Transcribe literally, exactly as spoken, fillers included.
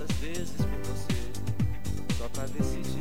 diversas vezes por você, só pra ver se